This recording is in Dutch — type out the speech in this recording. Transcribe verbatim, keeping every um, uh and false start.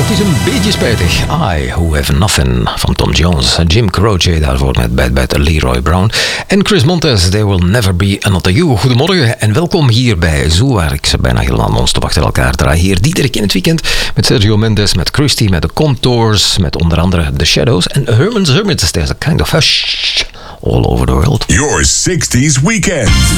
Het is een beetje spijtig. I Who Have Nothing van Tom Jones. Jim Croce daarvoor met Bad Bad Leroy Brown. En Chris Montes, There Will Never Be Another You. Goedemorgen en welkom hier bij Zoo, waar ik ze bijna helemaal non-stop achter elkaar draai. Hier Diederik in het weekend met Sergio Mendes, met Christy, met The Contours, met onder andere The Shadows en Herman's Hermits. There's a kind of hush all over the world. Your sixties weekend.